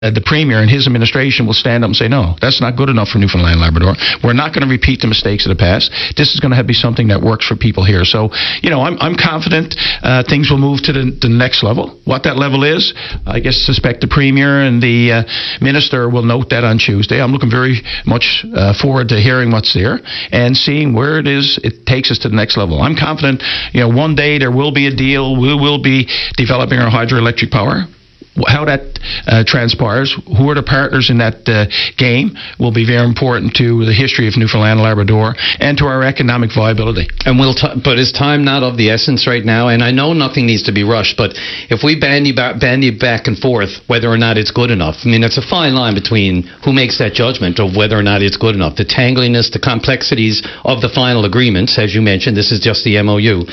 the Premier and his administration will stand up and say, no, that's not good enough for Newfoundland and Labrador. We're not going to repeat the mistakes of the past. This is going to be something that works for people here. So, I'm confident things will move to the next level. What that level is, I suspect the Premier and the Minister will note that on Tuesday. I'm looking very much forward to hearing what's there and seeing where it takes us to the next level. I'm confident, one day there will be a deal. We will be developing our hydroelectric power. How that transpires, who are the partners in that game, will be very important to the history of Newfoundland and Labrador and to our economic viability. And but is time not of the essence right now? And I know nothing needs to be rushed, but if we bandy back and forth whether or not it's good enough, it's a fine line between who makes that judgment of whether or not it's good enough. The tangliness, the complexities of the final agreements, as you mentioned, this is just the MOU.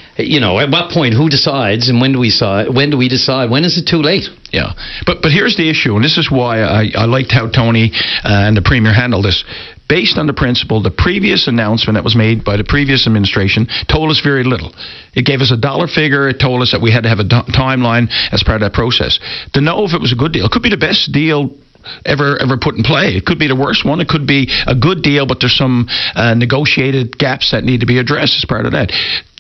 At what point, who decides, and when do we decide? When is it too late? Yeah, but here's the issue, and this is why I liked how Tony and the Premier handled this. Based on the principle, the previous announcement that was made by the previous administration told us very little. It gave us a dollar figure. It told us that we had to have a timeline as part of that process. To know if it was a good deal, it could be the best deal ever put in play. It could be the worst one. It could be a good deal, but there's some negotiated gaps that need to be addressed as part of that.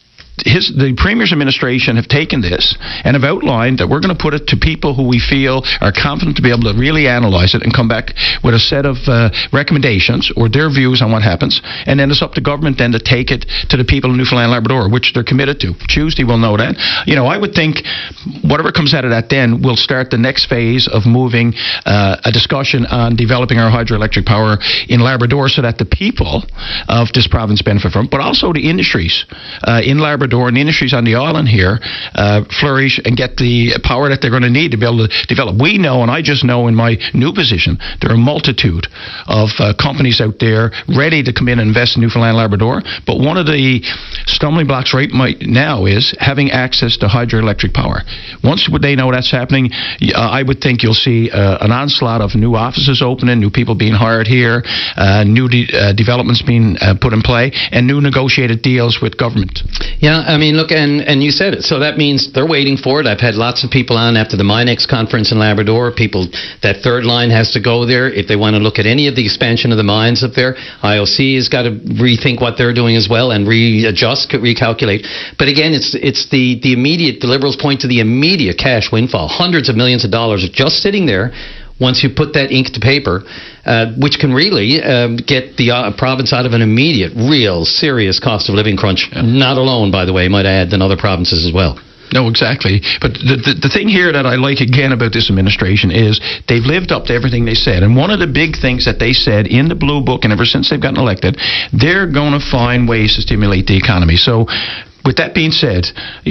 The Premier's administration have taken this and have outlined that we're going to put it to people who we feel are confident to be able to really analyse it and come back with a set of recommendations or their views on what happens. And then it's up to government then to take it to the people of Newfoundland and Labrador, which they're committed to. Tuesday we'll know that. I would think whatever comes out of that then will start the next phase of moving a discussion on developing our hydroelectric power in Labrador so that the people of this province benefit from it, but also the industries in Labrador and the industries on the island here flourish and get the power that they're going to need to be able to develop. We know, and I just know in my new position, there are a multitude of companies out there ready to come in and invest in Newfoundland and Labrador, but one of the stumbling blocks right now is having access to hydroelectric power. Once they know that's happening, I would think you'll see an onslaught of new offices opening, new people being hired here, new developments being put in play, and new negotiated deals with government. Yeah, look, and you said it. So that means they're waiting for it. I've had lots of people on after the MINEX conference in Labrador. That third line has to go there. If they want to look at any of the expansion of the mines up there, IOC has got to rethink what they're doing as well and readjust, recalculate. But again, it's the immediate, the Liberals point to the immediate cash windfall. Hundreds of millions of dollars just sitting there once you put that ink to paper, which can really get the province out of an immediate, real, serious cost of living crunch. Yeah. Not alone, by the way, might I add, than other provinces as well. No, exactly. But the thing here that I like again about this administration is they've lived up to everything they said. And one of the big things that they said in the Blue Book, and ever since they've gotten elected, they're going to find ways to stimulate the economy. So with that being said,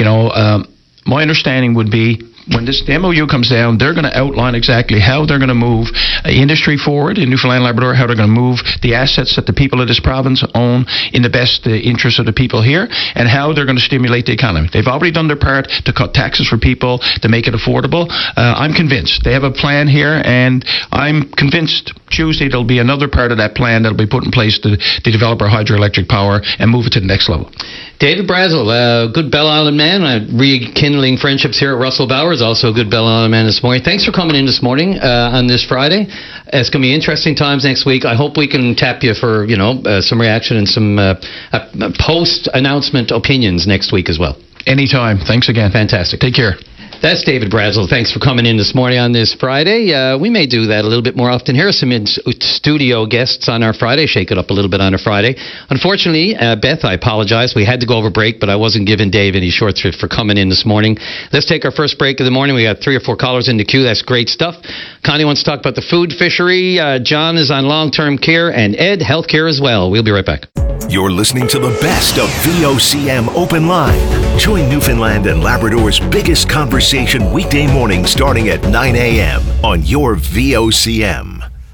my understanding would be when this MOU comes down, they're going to outline exactly how they're going to move industry forward in Newfoundland and Labrador, how they're going to move the assets that the people of this province own in the best interest of the people here, and how they're going to stimulate the economy. They've already done their part to cut taxes for people, to make it affordable. I'm convinced. They have a plan here, and I'm convinced Tuesday there'll be another part of that plan that'll be put in place to develop our hydroelectric power and move it to the next level. David Brazel, good Bell Island man, rekindling friendships here at Russell Bowers, also a good Bell Island man this morning. Thanks for coming in this morning on this Friday. It's going to be interesting times next week. I hope we can tap you for some reaction and some post-announcement opinions next week as well. Anytime. Thanks again. Fantastic. Take care. That's David Brazel. Thanks for coming in this morning on this Friday. We may do that a little bit more often. Here are some studio guests on our Friday. Shake it up a little bit on a Friday. Unfortunately, Beth, I apologize. We had to go over break, but I wasn't giving Dave any short shrift for coming in this morning. Let's take our first break of the morning. We got 3 or 4 callers in the queue. That's great stuff. Connie wants to talk about the food fishery. John is on long-term care, and Ed, healthcare as well. We'll be right back. You're listening to the best of VOCM Open Line. Join Newfoundland and Labrador's biggest conversation weekday morning starting at 9 a.m. on your VOCM.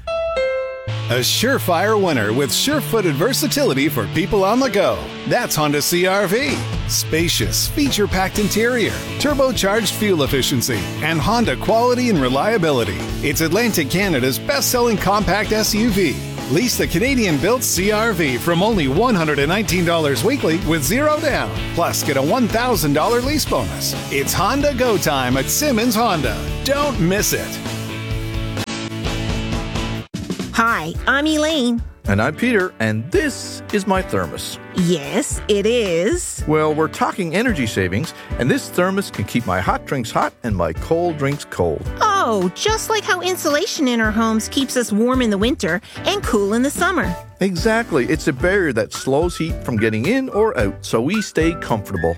A surefire winner with sure-footed versatility for people on the go. That's Honda CR-V. Spacious, feature-packed interior, turbocharged fuel efficiency, and Honda quality and reliability. It's Atlantic Canada's best-selling compact SUV. Lease the Canadian-built CR-V from only $119 weekly with zero down. Plus, get a $1,000 lease bonus. It's Honda Go Time at Simmons Honda. Don't miss it. Hi, I'm Elaine. And I'm Peter, and this is my thermos. Yes, it is. Well, we're talking energy savings, and this thermos can keep my hot drinks hot and my cold drinks cold. Oh, just like how insulation in our homes keeps us warm in the winter and cool in the summer. Exactly. It's a barrier that slows heat from getting in or out, so we stay comfortable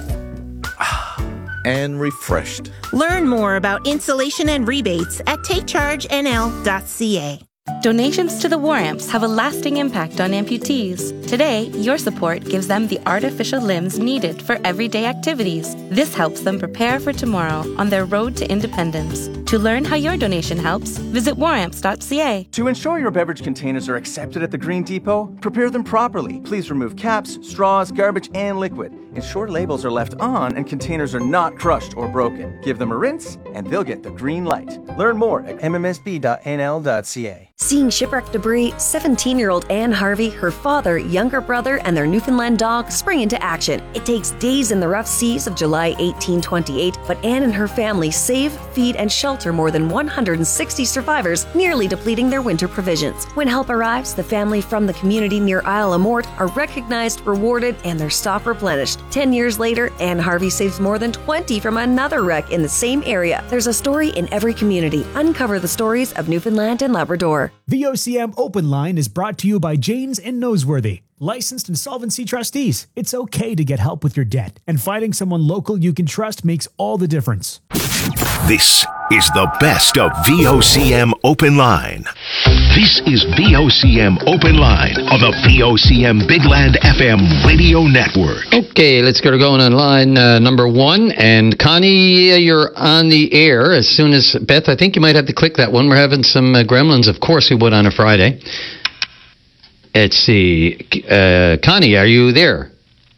and refreshed. Learn more about insulation and rebates at takechargenl.ca. Donations to the War Amps have a lasting impact on amputees. Today, your support gives them the artificial limbs needed for everyday activities. This helps them prepare for tomorrow on their road to independence. To learn how your donation helps, visit waramps.ca. To ensure your beverage containers are accepted at the Green Depot, prepare them properly. Please remove caps, straws, garbage, and liquid. Ensure labels are left on and containers are not crushed or broken. Give them a rinse, and they'll get the green light. Learn more at mmsb.nl.ca. Seeing shipwreck debris, 17-year-old Anne Harvey, her father, younger brother, and their Newfoundland dog spring into action. It takes days in the rough seas of July 1828, but Anne and her family save, feed, and shelter more than 160 survivors, nearly depleting their winter provisions. When help arrives, the family from the community near Isle La Morte are recognized, rewarded, and their stock replenished. 10 years later, Anne Harvey saves more than 20 from another wreck in the same area. There's a story in every community. Uncover the stories of Newfoundland and Labrador. VOCM Open Line is brought to you by Janes and Noseworthy, licensed insolvency trustees. It's okay to get help with your debt, and finding someone local you can trust makes all the difference. This is the best of VOCM Open Line. This is VOCM Open Line on the VOCM Big Land FM radio network. Okay, let's get her going on line number one. And Connie, you're on the air as soon as Beth. I think you might have to click that one. We're having some gremlins, of course we would on a Friday. Let's see. Connie, are you there?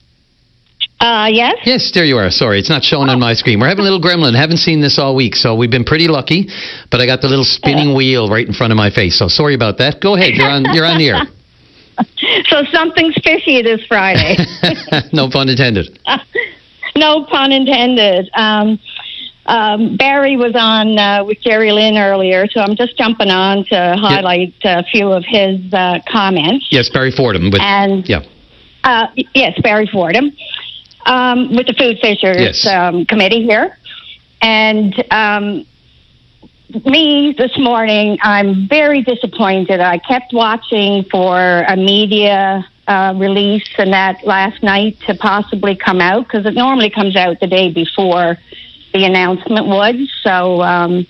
Yes. Yes, there you are. Sorry, it's not showing on my screen. We're having a little gremlin. Haven't seen this all week, so we've been pretty lucky. But I got the little spinning wheel right in front of my face. So sorry about that. Go ahead. You're on the air. So something's fishy this Friday. No pun intended. No pun intended. Barry was on with Jerry Lynn earlier, so I'm just jumping on to highlight a few of his comments. Yes, Barry Fordham. Yes, Barry Fordham. With the Food Fishers Committee here. And me this morning, I'm very disappointed. I kept watching for a media release and that last night to possibly come out, because it normally comes out the day before the announcement would. So,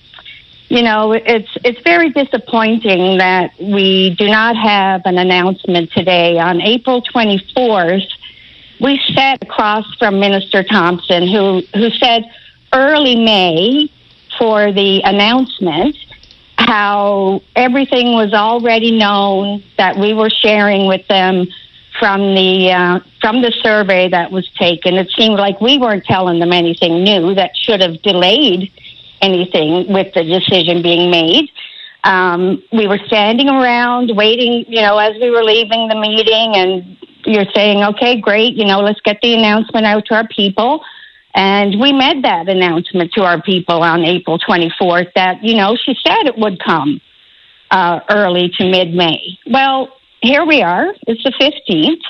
it's very disappointing that we do not have an announcement today. On April 24th, we sat across from Minister Thompson, who said early May for the announcement how everything was already known, that we were sharing with them from the survey that was taken. It seemed like we weren't telling them anything new that should have delayed anything with the decision being made. We were standing around waiting, as we were leaving the meeting, and you're saying, okay, great, let's get the announcement out to our people. And we made that announcement to our people on April 24th that, she said it would come early to mid-May. Well, here we are. It's the 15th.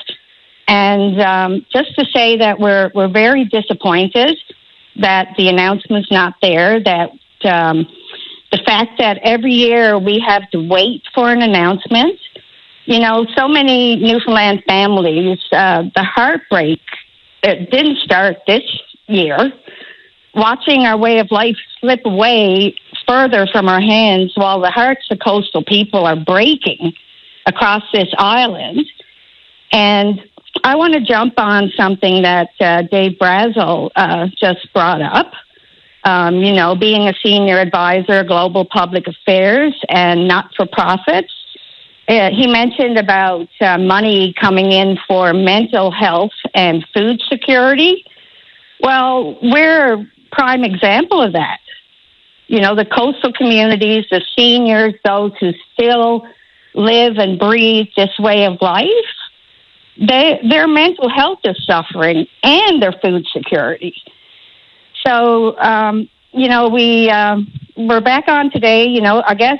And just to say that we're very disappointed that the announcement's not there, that the fact that every year we have to wait for an announcement. So many Newfoundland families, the heartbreak, it didn't start this year. Watching our way of life slip away further from our hands while the hearts of coastal people are breaking across this island. And I want to jump on something that Dave Brazel just brought up. Being a senior advisor, global public affairs, and not-for-profits. He mentioned about money coming in for mental health and food security. Well, we're a prime example of that. The coastal communities, the seniors, those who still live and breathe this way of life, their mental health is suffering and their food security. So, we're back on today. I guess